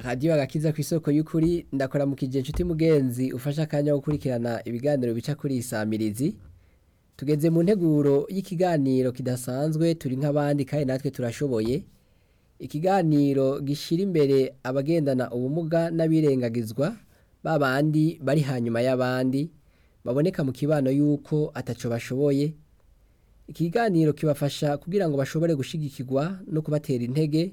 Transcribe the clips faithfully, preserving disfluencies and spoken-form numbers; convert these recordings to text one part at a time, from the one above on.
hadiyo agakiza ku isoko y'ukuri ndakora mu kije nshuti mugenzi ufasha akanya wo gukurikirana ibiganiro bica kuri isamirizi tugeze mu nteguro y'ikiganiro kidasanzwe turi nk'abandi kandi natwe turashoboye ikiganiro gishira imbere abagendana ubumuga n'abirengagizwa babandi bari hanyuma y'abandi baboneka mu kibano yuko ataco bashoboye ikiganiro kibafasha kugira ngo bashobore gushigikirwa no kubatera intege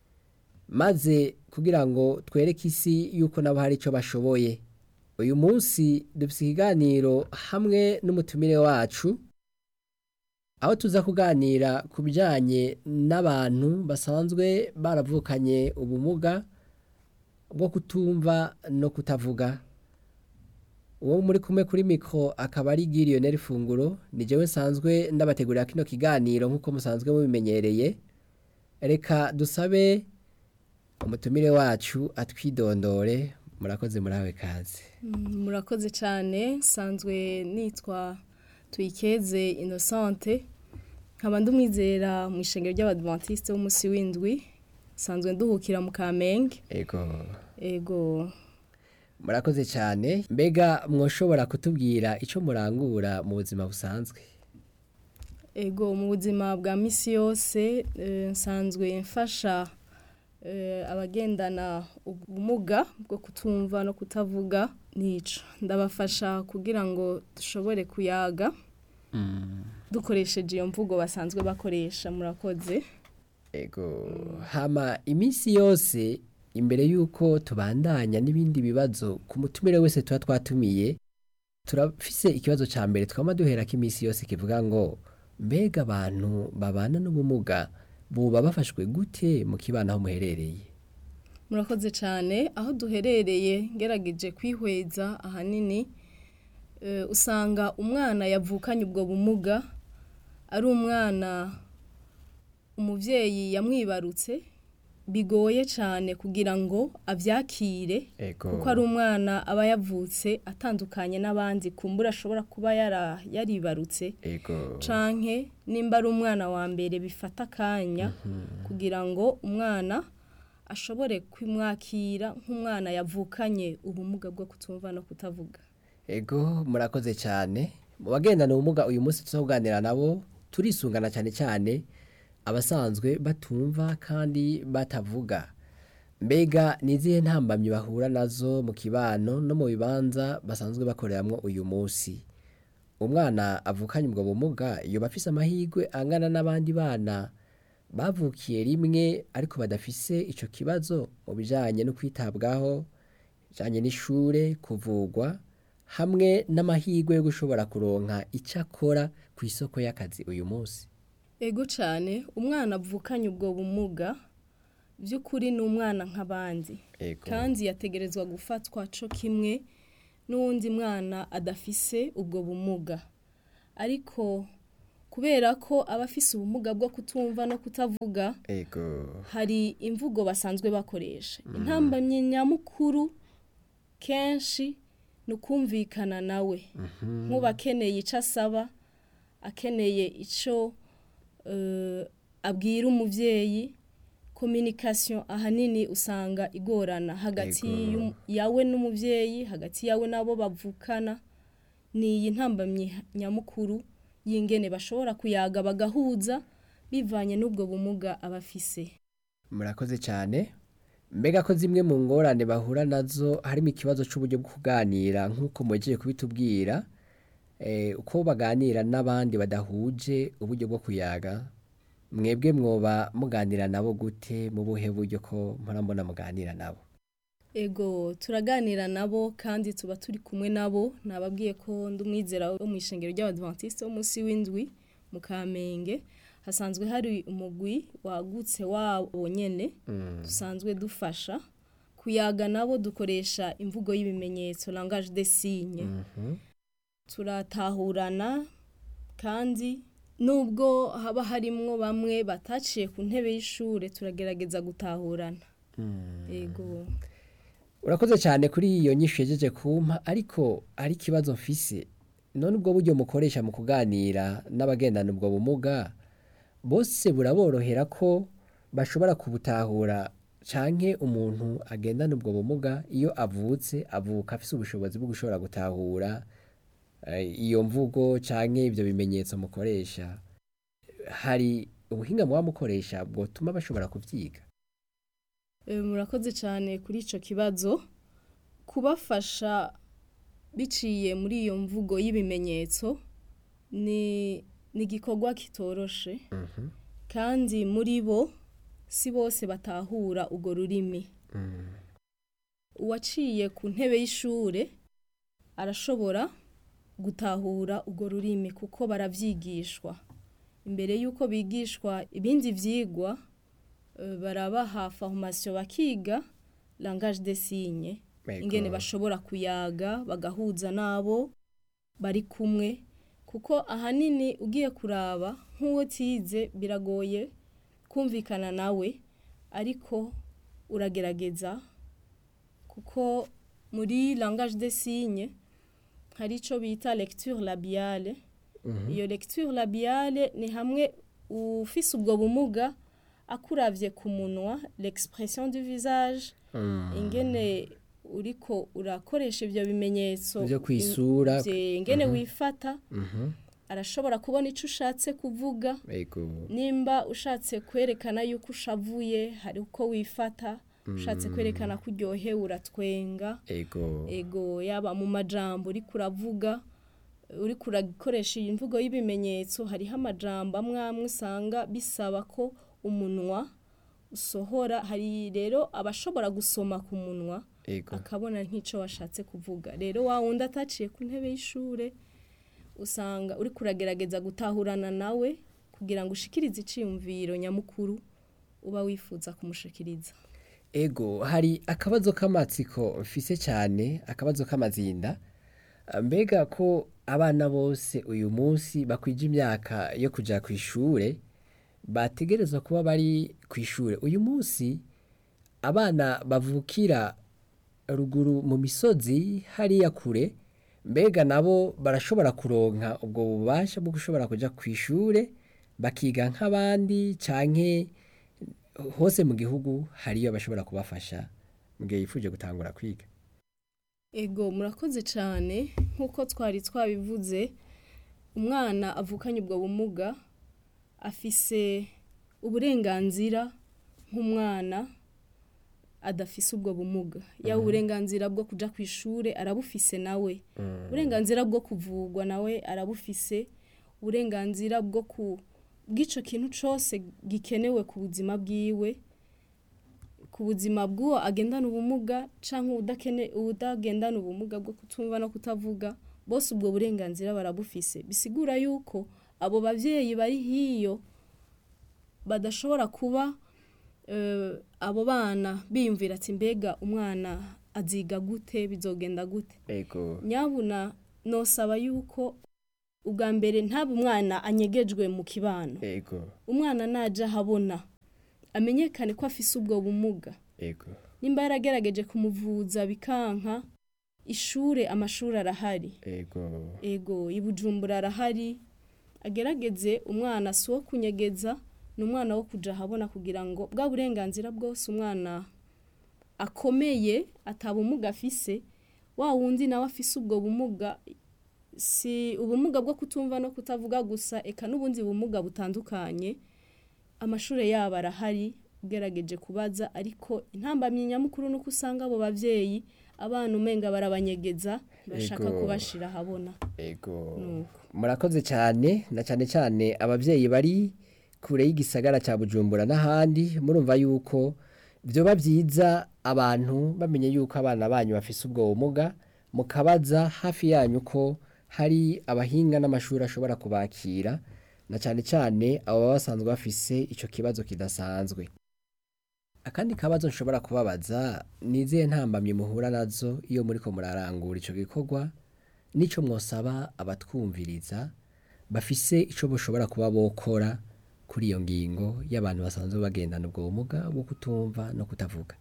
maze kugira ngo twereke isi yuko nabo hari ico bashoboye uyu munsi dufise ikiganiro hamwe n'umutumire wacu aho tuza kuganira ku bijanye n'abantu basanzwe baravukanye ubumuga bwo kutumva no kutavuga uwo muri kumwe kuri mikro akaba ari Lionel Funguro ni jewe sanzwe ndabategurira kino kiganiro nkuko musanzwe mubimenyereye reka dusabe umutumire wacu atwidondore murakoze murawe kaze murakoze cyane sanzwe nitwa Tuyikeze Innocente nkaba ndumwizera mu ishengero ry'abadventiste b'umunsi w'indwi sanzwe nduhukira mu Kamenge ego ego murakoze cyane mbega mwoshobora kutubwira ico murangura mu buzima busanzwe ego mu buzima bwa misi yose nsanzwe mfasha abagendana ubumuga bwo kutumva no kutavuga nico ndabafasha kugira ngo dushobore kuyaga dukoresheje iyo mvugo basanzwe bakoresha murakoze ego hama iminsi yose imbere yuko tubandanya n'ibindi bibazo ku mutumire wese tuba twatumiye turafise ikibazo ca mbere twama duhera ko iminsi yose kivuga ngo mbega abantu babana n'ubumuga buba bafashwe gute mu kibana aho muherereye murakoze cyane aho duherereye ngerageje kwihweza ahanini uh, usanga umwana yavukanye ubwo bumuga ari umwana umuvyeyi yamwibarutse bigoye cyane kugira ngo avyakire kuko ari umwana aba yavutse atandukanye n'abandi kumbura ashobora kuba yara yaribarutse canke nimba ari umwana wa mbere bifata kanya mm -hmm. kugira ngo umwana ashobore kwimwakira nk'umwana yavukanye ubumuga bwo kutumva no kutavuga ego murakoze cyane mu bagendana ubumuga uyu munsi tuzoganira nabo turisungana cyane cyane abasanzwe batumva kandi batavuga mbega nizihe ntambamye bahura nazo mu kibano no mu bibanza basanzwe bakoreramwo uyu munsi umwana avukanye ubwo bumuga yoba afise amahirwe angana n'abandi bana bavukiye rimwe ariko badafise ico kibazo mu bijanye no kwitabwaho bijanye n'ishure kuvugwa hamwe n'amahirwe yo gushobora kuronka icakora ku isoko y'akazi uyu munsi ego cyane umwana avukanye ubwo bumuga by'ukuri ni umwana nk'abandi kandi yategerezwa gufatwa co kimwe n'uwundi mwana adafise ubwo bumuga ariko kubera ko aba afise ubumuga bwo kutumva no kutavuga ego hari imvugo basanzwe bakoresha mm. intambamye nyamukuru kenshi no kumvikana nawe mm -hmm. nkuba akeneye ico asaba akeneye ico Uh, abwira umuvyeyi communication ahanini usanga igorana hagati yawe n'umuvyeyi hagati yawe nabo bavukana ni intambamye nyamukuru yingene bashobora kuyaga bagahuza bivanye n'ubwo bumuga abafise murakoze cyane mbega ko zimwe mu ngorane bahura nazo harimo ikibazo c'uburyo bwo kuganira nkuko mugiye kubitubwira Eh, uko baganira n'abandi badahuje uburyo bwo kuyaga mwebwe mwoba muganira nabo gute mu buhe buryo ko murambona muganira nabo ego turaganira nabo kandi tuba turi kumwe nabo nababwiye ko ndumwizera wo mu ishengero ry'abadventiste b'umunsi w'indwi mu Kamenge hasanzwe hari umugwi wagutse wabo nyene mm. dusanzwe dufasha kuyaga nabo dukoresha imvugo y'ibimenyetso langage des signes mm -hmm. turatahurana kandi nubwo haba harimwo bamwe bataciye ku ntebe y'ishure turagerageza gutahurana yego mm. urakoze cyane kuri iyo nyishu yejeje kumpa ariko ari kibazo mfise none ubwo buryo mukoresha mu kuganira n'abagendana ubwo bumuga bose buraborohera ko bashobora kubutahura canke umuntu agendana ubwo bumuga iyo avutse avuka afise ubushobozi bwo gushobora gutahura eh, iyo mvugo canke ivyo bimenyetso mukoresha, hari ubuhinga muba mukoresha bwotuma bashobora kuvyiga? E, murakoze cyane kuri ico kibazo. Kubafasha biciye muri iyo mvugo y'ibimenyetso ni ni igikorwa kitoroshe, Mhm. kandi muri bo si bose batahura urwo rurimi. Mm. Uwaciye ku ntebe y'ishure arashobora gutahura urwo rurimi kuko baravyigishwa. Imbere yuko bigishwa ibindi vyigwa, eh, barabaha formation bakiga langage des signes, Ego. ingene bashobora kuyaga bagahuza nabo bari kumwe, kuko ahanini ugiye kuraba nk'uwo tize biragoye kumvikana nawe, ariko uragerageza kuko muri langage des signes hari ico bita lecture labiale. Mhm. Iyo lecture labiale ni hamwe ufise ubwo bumuga akuravye ku munwa, l'expression du visage, Mm. ingene uriko urakoresha ivyo bimenyetso Vyo kwisura. vye- ingene Mhm. wifata, Mhm. arashobora kubona ico ushatse kuvuga. Ego. Nimba ushatse kwerekana yuko ushavuye, hari uko wifata. Ushatse kwerekana ko uryohewe uratwenga. Ego. Ego, yaba mu majambo uriko uravuga, uriko urakoresha iyi mvugo y'ibimenyetso, hariho amajambo amwe amwe usanga bisaba ko umunwa usohora. Hari rero abashobora gusoma ku munwa Ego. akabona nk'ico washatse kuvuga. Rero wa wundi ataciye ku ntebe y'ishure usanga uriko uragerageza gutahurana nawe kugira ngo ushikirize iciyumviro nyamukuru uba wifuza kumushikiriza. Ego, hari akabazo k'amatsiko mfise cyane, akabazo k'amazinda. Mbega ko abana bose uyu munsi bakwije imyaka yo kuja ku ishure, bategerezwa kuba bari ku ishure. Uyu munsi abana bavukira ruguru mu misozi hariya kure, mbega nabo barashobora kuronka ubwo bubasha bwo gushobora kuja ku ishure bakiga nk'abandi, canke hose mu gihugu hariyo bashobora kubafasha mu gihe yifuje gutangura kwiga? Ego, murakoze cyane. Nk'uko twari twabivuze, umwana avukanye ubwo bumuga afise uburenganzira nk'umwana adafise ubwo bumuga. Yaba uburenganzira bwo kuja ku ishure arabufise nawe, uburenganzira bwo kuvugwa nawe arabufise, uburenganzira bwo ku bw'ico kintu cose gikenewe ku buzima bwiwe, ku buzima bw'uwo agendana ubumuga canke udakene udagendana ubumuga bwo kutumva no kutavuga, bose ubwo burenganzira barabufise. Bisigura yuko abo bavyeyi bari hiyo badashobora kuba uh, abo bana biyumvira ati mbega umwana aziga gute, bizogenda gute. Ego. Nyabuna nosaba yuko ubwa mbere ntabe umwana anyegejwe mu kibano. Ego. Umwana naja habona amenyekane ko afise ubwo bumuga. Ego. Nimba yaragerageje kumuvuza bikanka, ishure amashuri arahari. Ego. Ego, i Bujumbura arahari. Agerageze umwana si wo kunyegeza, ni umwana wo kuja habona kugira ngo bwa burenganzira bwose umwana akomeye atabumuga afise, wa wundi nawe afise ubwo bumuga, si ubumuga bwo kutumva no kutavuga gusa, eka n'ubundi bumuga butandukanye, amashure yabo arahari. Ugerageje kubaza, ariko intambamyi nyamukuru nuko usanga abo bavyeyi abana umenga barabanyegeza, bashaka Ego. kubashira habona. Ego. Nuko. Murakoze cyane, na cyane cyane abavyeyi bari kure y'igisagara cya Bujumbura n'ahandi, murumva yuko vyoba vyiza abantu bamenye yuko abana banyu bafise ubwo bumuga, mukabaza hafi yanyu ko hari abahinga n'amashuri ashobora kubakira, na cyane cyane abo baba basanzwe bafise ico kibazo kidasanzwe. Akandi kabazo nshobora kubabaza, nizihe ntambamye muhura nazo iyo muriko murarangura ico gikorwa, nico mwosaba abatwumviriza bafise ico boshobora kuba bokora kuri iyo ngingo y'abantu basanzwe bagendana ubwo bumuga bwo kutumva no kutavuga?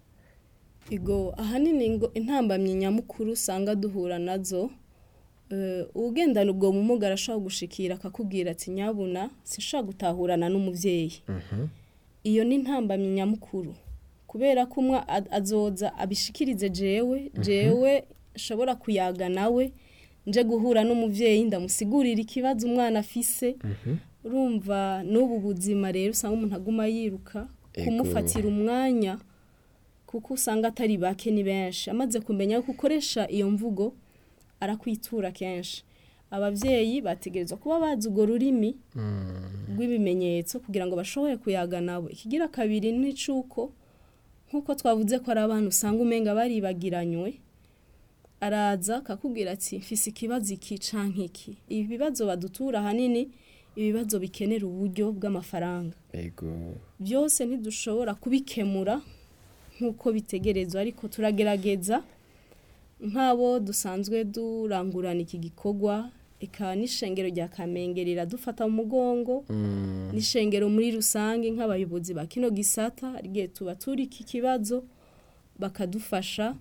Ego, ahanini ngo intambamyi nyamukuru usanga duhura nazo, uh, ugendana ubwo bumuga arashobora gushikira akakubwira ati nyabuna sinshobora gutahurana n'umuvyeyi. Mhm. Iyo ni intambamyi nyamukuru kubera ko umwe azoza abishikirize jewe jewe nshobora kuyaga nawe nje guhura n'umuvyeyi ndamusigurira ikibazo umwana afise urumva n'ubu buzima rero usanga umuntu aguma yiruka kumufatira umwanya kuko usanga atari bake ni benshi amaze kumenya ko ukoresha iyo mvugo arakwitura kenshi abavyeyi bategerezwa kuba bazi urwo rurimi rw'ibimenyetso kugira ngo bashobore kuyaga nabo ikigira kabiri ni cuko nkuko twavuze ko ari abantu usanga umenga baribagiranywe araza akakubwira ati mfise ikibazo iki canke iki ibi bibazo badutura hanini ibibazo bikenera uburyo bw'amafaranga yego byose ntidushobora kubikemura nkuko bitegerezwa ariko turagerageza nk'abo dusanzwe durangurana iki gikorwa eka n'ishengero rya Kamenge riradufata mu mugongo n'ishengero muri rusange nk'abayobozi ba kino gisata rigiye tuba turi iki kibazo bakadufasha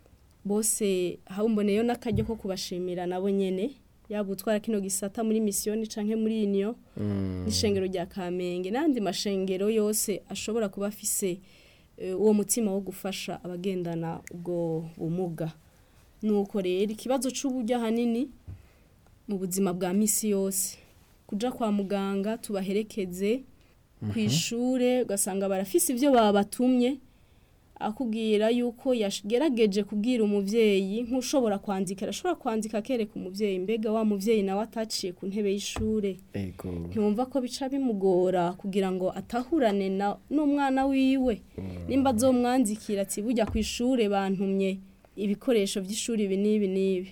bose habumboneyo n'akaryo ko kubashimira nabo nyene yaba utwara kino gisata muri misiyoni canke muri inyo n'ishengero rya Kamenge n'andi mashengero yose ashobora kuba afise uwo mutima wo gufasha abagendana ubwo bumuga nuko rero ikibazo c'uburyo hanini mu buzima bwa misi yose kuja kwa muganga tubaherekeze kwishure ugasanga barafise ivyo babatumye akubwira yuko yagerageje kubwira umuvyeyi nkushobora kwandika arashobora kwandika kereka umuvyeyi mbega wa muvyeyi nawe ataciye ku ntebe y'ishure yego ntumva ko bica bimugora kugira ngo atahurane n'umwana wiwe nimba azomwandikira ati burya kwishure bantumye ibikoresho by'ishuri ibi n'ibi n'ibi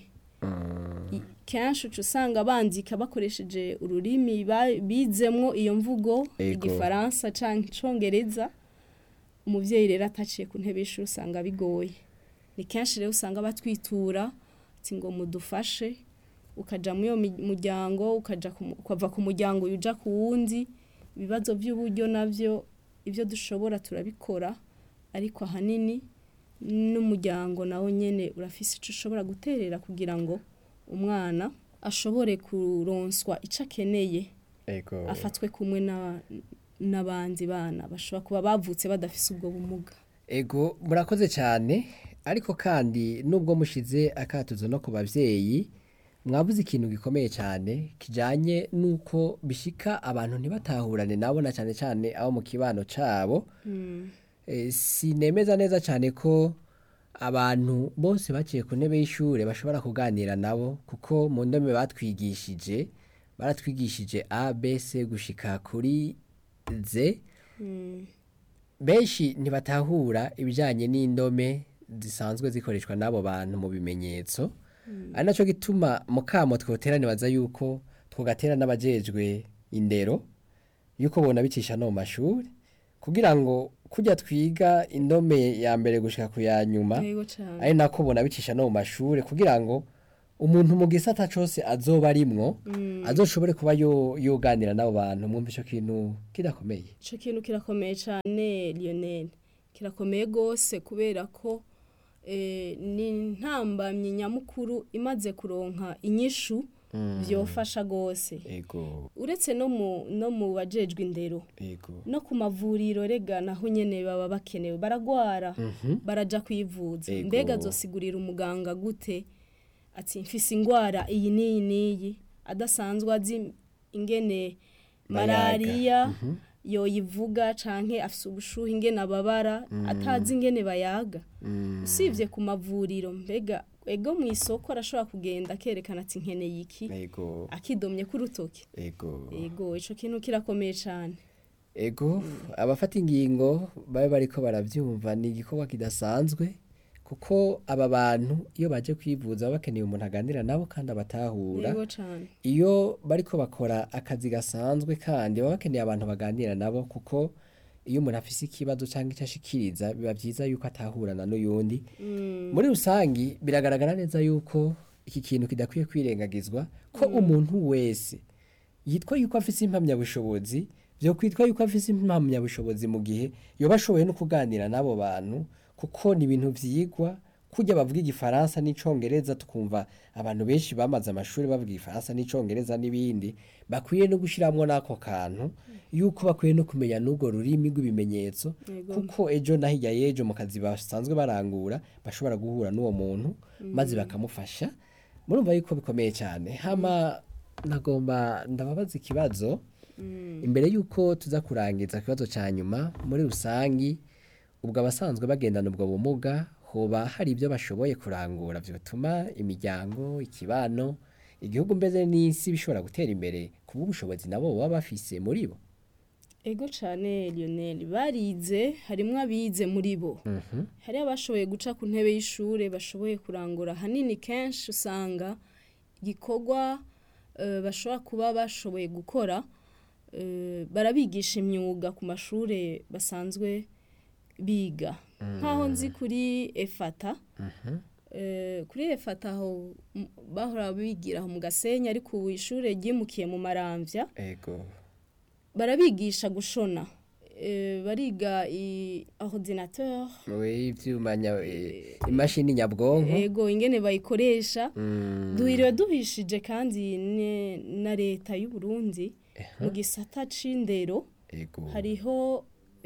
kenshi uca usanga bandika bakoresheje ururimi bizemwo iyo mvugo igifaransa canke icongereza umuvyeyi rero ataciye ku ntebe y'ishuri usanga bigoye ni kenshi rero usanga batwitura ati ngo mudufashe ukaja mu iyo muryango ukaja ukava ku muryango uja ku wundi ibibazo by'uburyo navyo ivyo dushobora turabikora ariko ahanini n'umuryango nawo nyene urafise ico ushobora guterera kugira ngo umwana ashobore kuronswa ico akeneye afatwe kumwe na n'abandi bana bashobora kuba bavutse badafise ubwo bumuga ego murakoze cyane ariko kandi nubwo mushize akatuzo no ku bavyeyi mwavuze ikintu gikomeye cyane kijanye nuko bishika abantu ntibatahurane nabo na cyane cyane abo mu kibano cabo mm. e, sinemeza neza cyane ko abantu bose baciye ku ntebe y'ishure bashobora kuganira nabo kuko mu ndome batwigishije baratwigishije A B C gushika kuri Z mm. benshi ntibatahura ibijanye n'indome zisanzwe zikoreshwa n'abo bantu mu bimenyetso mm. ari naco gituma mukamo twoterane baza yuko twogatera n'abajejwe indero yuko bona bicisha no mu mashuri kugira ngo kujya twiga indome ya mbere gushika ku ya nyuma ari nako bona bicisha no mu mashuri kugira ngo umuntu mu gisata cyose azoba arimwo mm. azoshobore kuba yo yoganira nabo bantu mwumva ico kintu kidakomeye ico kintu kirakomeye cyane Lionel kirakomeye gose kubera ko eh, ni ntambamye nyamukuru imaze kuronka inyishu mm. vyofasha gose ego uretse no mu no mu bajejwe indero ego no ku mavuriro rega naho nyene baba bakenewe baragwara mm -hmm. baraja kwivuza ego. Mbega zosigurira umuganga gute ati mfise ingwara iyi niyi niyi adasanzwe azi ingene malaria mm -hmm. yoyivuga canke afise ubushuhe ingene ababara mm. atazi ingene bayaga mm. usivye ku mavuriro mbega ego mu isoko arashobora kugenda kerekana ati nkeneye iki ego akidomye ku rutoki ego ego ico kintu kirakomeye cane ego mm. abafata ingingo babe bariko baravyumva ni igikorwa kidasanzwe kuko aba bantu iyo baje kwivuza bakeneye umuntu aganira nabo kandi abatahura yego cane iyo bariko bakora akazi gasanzwe kandi baba bakeneye abantu baganira nabo kuko iyo umuntu afise ikibazo cyangwa icashikiriza biba byiza yuko atahurana n'uyundi mm. muri rusangi biragaragara neza yuko iki kintu kidakwiye kwirengagizwa ko mm. umuntu wese yitwa yuko afise impamyabushobozi byo kwitwa yuko afise impamyabushobozi mu gihe yoba ashoboye no kuganira nabo bantu kuko ni ibintu vyigwa kurya bavuga igifaransa n'icongereza tukumva abantu benshi bamaze amashuri bavuga igifaransa n'icongereza n'ibindi bakwiye no gushiramwo n'ako kantu yuko bakwiye no kumenya n'urwo rurimi rw'ibimenyetso kuko ejo na hirya y'ejo mu kazi basanzwe barangura bashobora guhura n'uwo muntu maze bakamufasha murumva yuko bikomeye cyane hama nagomba ndababaza ikibazo imbere yuko tuza kurangiza ikibazo cya nyuma muri rusangi ubwo abasanzwe bagendana ubwo bumuga hoba hari ibyo bashoboye kurangura bituma imiryango ikibano igihugu mbeze n'isi bishobora gutera imbere kuba ubushobozi nabo baba bafise muri bo ego cyane Lionel barize harimwo abize muri bo hari abashoboye guca ku ntebe y'ishure bashoboye kurangura hanini kenshi usanga igikorwa uh, bashobora kuba bashoboye gukora uh, barabigisha imyuga ku mashure basanzwe biga nkaho nzi kuri efata kuri efata aho bahora bigira mu Gasenyi ariko ubu ishure ryimukiye mu Maramvya barabigisha gushona bariga ordinateur ivyuma imashini nyabwonko ego ingene bayikoresha duhiriwe duhishije kandi na leta y'u Burundi mu gisata c'indero hariho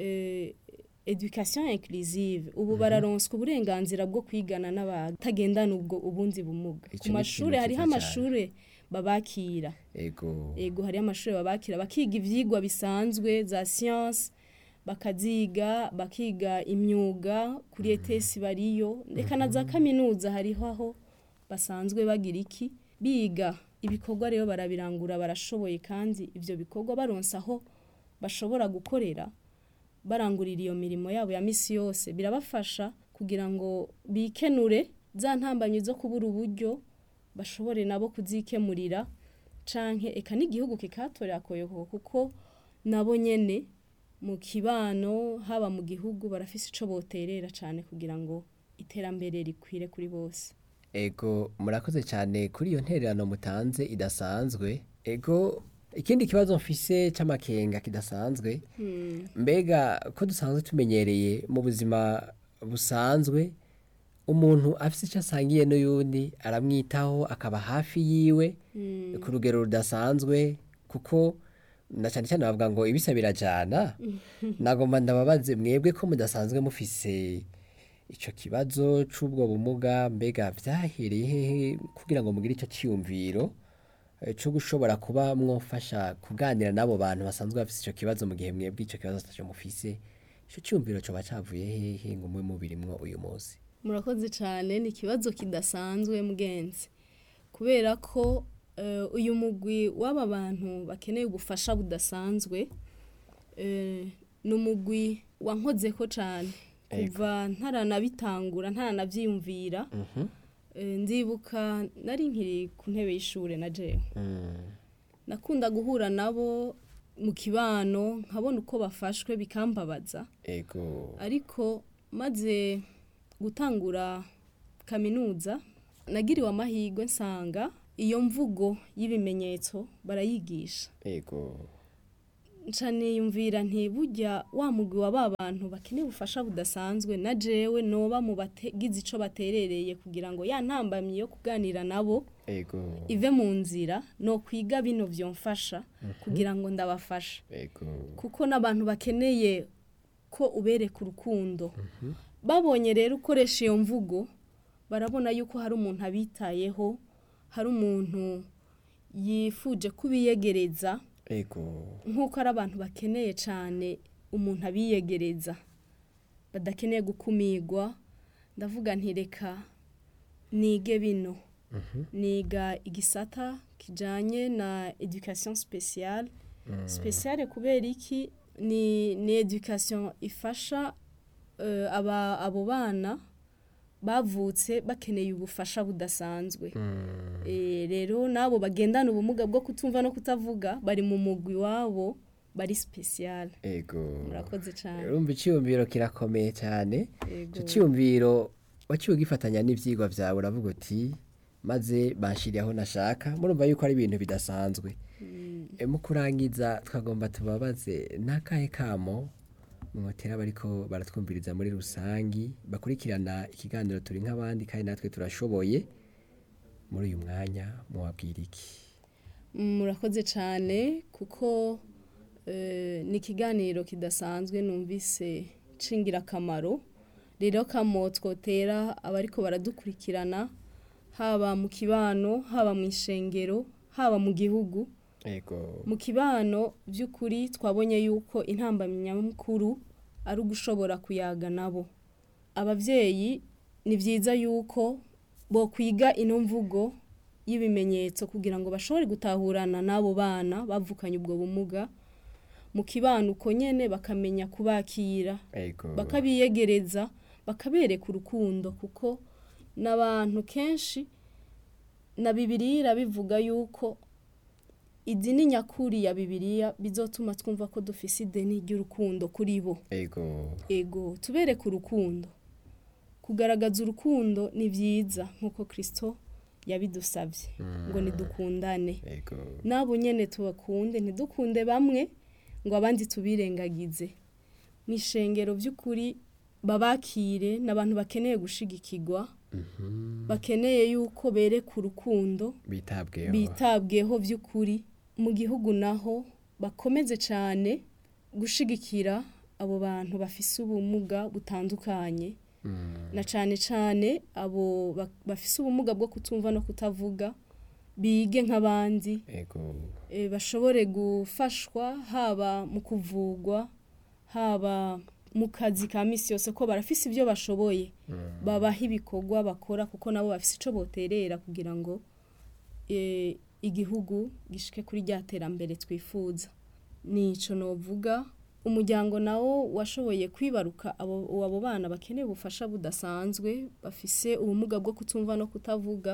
education inclusive ubu bararonswa uburenganzira bwo kwigana n'abatagendana ubwo ubundi bumuga ku mashure hariho amashure babakira ego ego hari amashure babakira bakiga ivyigwa bisanzwe za science bakaziga bakiga imyuga kuri E T S bariyo ndeka na za kaminuza hariho aho basanzwe bagira iki biga ibikorwa rero barabirangura barashoboye kandi ivyo bikorwa baronsa aho bashobora gukorera barangurira iyo mirimo yabo ya misi yose birabafasha kugira ngo bikenure za ntambanyi zo kubura uburyo bashobore nabo kuzikemurira canke eka n'igihugu kikatorera koyoko kuko nabo nyene mu kibano haba mu gihugu barafise ico boterera cane kugira ngo iterambere rikwire kuri bose ego murakoze cyane kuri iyo ntererano mutanze idasanzwe ego ikindi kibazo mfise c'amakenga kidasanzwe hmm. mbega ko dusanzwe tumenyereye mu buzima busanzwe umuntu afise icyo asangiye n'uyundi aramwitaho akaba hafi yiwe hmm. ku rugero rudasanzwe kuko na cyane cyane bavuga ngo ibisa birajana nagomba ndababaze mwebwe ko mudasanzwe mufise ico kibazo c'ubwo bumuga mbega vyahereye hehe kugira ngo mugire ico ciyumviro cyo gushobora kuba mwofasha kuganira nabo bantu basanzwe bafite ico kibazo mu gihe mwebwe ico kibazo tacho mufise ico cyumviro cyo bacavuye hehe ngo mwe mubirimwo uyu munsi murakoze cyane ni kibazo kidasanzwe mugenzi kubera ko uh, uyu mugwi w'aba bantu bakeneye ubufasha budasanzwe uh, n'umugwi wankozeko cyane kuva ntaranabitangura ntaranavyiyumvira mhm ndibuka nari nkiri ku ntebe y'ishure na jewe nakunda guhura nabo mu kibano nkabona uko bafashwe bikambabaza ego ariko maze gutangura kaminuza nagiriwe amahirwe nsanga iyo mvugo y'ibimenyetso barayigisha ego ncane yumvira nti burya wa mugwi wa babantu bakeneye ubufasha budasanzwe na jewe noba mu bagize ico baterereye kugira ngo ya ntambamye yo kuganira nabo ego ive mu nzira no kwiga bino vyomfasha uh-huh. kugira ngo ndabafasha ego kuko nabantu bakeneye ko ubereka urukundo uh-huh. babonye rero ukoresha iyo mvugo barabona yuko hari umuntu abitayeho hari umuntu yifuje kubiyegereza ego nkuko ari abantu bakeneye cyane umuntu abiyegereza badakeneye gukumigwa ndavuga ntireka nige bino uh-huh. niga igisata kijanye na education spéciale mm. spéciale kubera iki ni ni education ifasha uh, aba abo bana bavutse bakeneye ubufasha budasanzwe mm. e, rero nabo bagendana ubumuga bwo kutumva no kutavuga bari mu mugwi wabo bari special ego murakoze cyane urumva iciyumviro kirakomeye cyane ico ciyumviro waciye gifatanya n'ivyigwa vyawe uravuga uti maze banshiriyeho nashaka murumva yuko ari ibintu bidasanzwe mm. e, mu kurangiza twagomba tubabaze nakahe kamo mwotera bariko baratwumviriza muri rusangi bakurikirana ikiganiro turi nk'abandi kandi natwe turashoboye muri uyu mwanya muwabwira iki? Murakoze cyane kuko eh, ni ikiganiro kidasanzwe numvise cingira akamaro. Rero kamo twotera abariko baradukurikirana haba mu kibano, haba mu ishengero, haba mu gihugu. Ego. Mu kibano by'ukuri twabonye yuko intambamyamukuru ari ugushobora kuyaga nabo. Abavyeyi ni vyiza yuko bo kwiga ino mvugo y'ibimenyetso kugira ngo bashobore gutahurana nabo bana bavukanye ubwo bumuga. Mu kibano uko nyene bakamenya kubakira, Ego. bakabiyegereza, bakabereka urukundo kuko n'abantu kenshi na Bibiliya bivuga yuko idini nyakuri ya Bibiliya bizotuma twumva ko dufise ideni ry'urukundo kuri bo. Ego. Ego tubereka urukundo. Kugaragaza urukundo ni vyiza nkuko Kristo yabidusavye Mm. ngo nidukundane. Ego. Nabo nyene tubakunde ntidukunde bamwe ngo abandi tubirengagize. Mishengero vy'ukuri babakire n'abantu bakeneye gushigikirwa, Mhm. bakeneye yuko bereka urukundo, Bitabweho. bitabweho vy'ukuri. Mu gihugu naho bakomeze cyane gushigikira abo bantu bafise ubumuga butandukanye. Mm. Na cyane cyane abo ba- bafise ubumuga bwo kutumva no kutavuga bige nk'abandi. Ego. E, bashobore gufashwa haba mu kuvugwa haba mu kazi ka misi yose ko barafise ibyo bashoboye. Mm. Babaha ibikorwa bakora kuko nabo bafise ico boterera kugira ngo e, igihugu gishike kuri rya terambere twifuza. Nico novuga. Umuryango nawo washoboye kwibaruka abo abo bana bakeneye ubufasha budasanzwe bafise ubumuga bwo kutumva no kutavuga.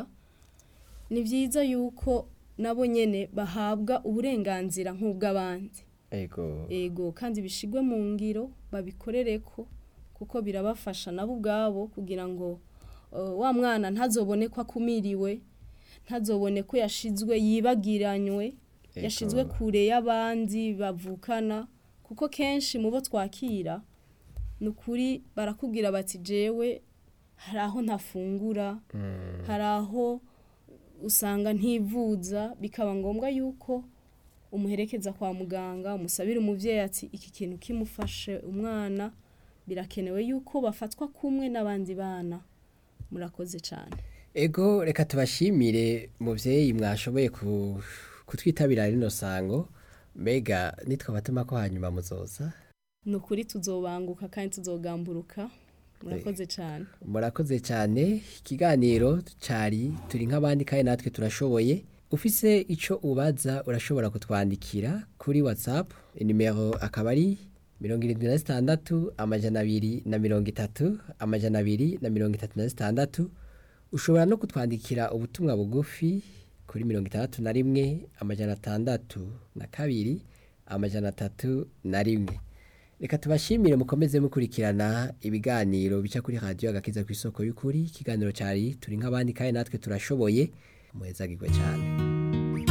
Ni vyiza yuko nabo nyene bahabwa uburenganzira nk'ubw'abandi. Ego. Ego kandi bishigwe mu ngiro babikorereko kuko birabafasha nabo ubwabo kugira ngo uh, wa mwana ntazobone ko akumiriwe, ntazobone ko yashizwe yibagiranywe, Ego. yashizwe kure y'abandi bavukana kuko kenshi mubo twakira nukuri barakubwira bati jewe hari aho ntafungura, Mm. hari aho usanga ntivuza bikaba ngombwa yuko umuherekeza kwa muganga umusabira umuvyeyi ati iki kintu kimufashe umwana birakenewe yuko bafatwa kumwe n'abandi bana. Murakoze cyane. Ego reka tubashimire muvyeyi mwashoboye ku, kutwitabira rino sango. Mbega nitwa batuma ko hanyuma muzoza. Nukuri tuzobanguka kandi tuzogamburuka. Murakoze cyane. Murakoze cyane. Ikiganiro cari turi nk'abandi kandi natwe turashoboye. Ufise ico ubaza urashobora kutwandikira kuri WhatsApp. Inimero akaba ari mirongo irindwi na zitandatu amajana abiri na mirongo itatu amajana abiri na mirongo itatu na zitandatu. Ushobora no kutwandikira ubutumwa bugufi kuri mirongo itandatu na rimwe amajana atandatu na kabiri amajana atatu na rimwe. Reka tubashimire mukomeze mukurikirana ibiganiro bica kuri radio Agakiza kw'isoko y'ukuri. Ikiganiro cari turi nk'abandi kandi natwe turashoboye. Muhezagirwe cyane.